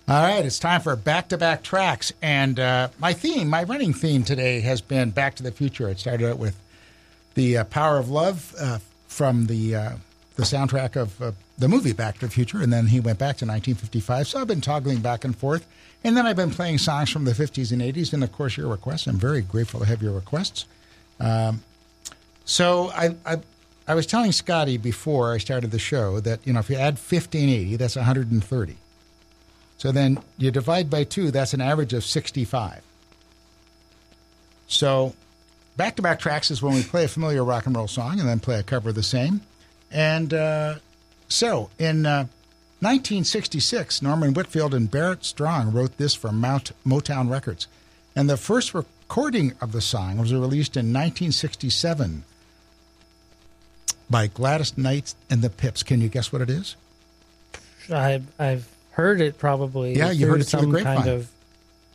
All right, it's time for back-to-back tracks. And my running theme today has been Back to the Future. It started out with the Power of Love from the soundtrack of the movie Back to the Future, and then he went back to 1955. So I've been toggling back and forth. And then I've been playing songs from the 50s and 80s, and, of course, your requests. I'm very grateful to have your requests. So I was telling Scotty before I started the show that, if you add 50 and 80, that's 130. So then you divide by 2, that's an average of 65. So back-to-back tracks is when we play a familiar rock and roll song and then play a cover of the same. And so in 1966, Norman Whitfield and Barrett Strong wrote this for Motown Records. And the first recording of the song was released in 1967 by Gladys Knight and the Pips. Can you guess what it is? I've heard it probably. Yeah, you heard it through the some grapevine. kind of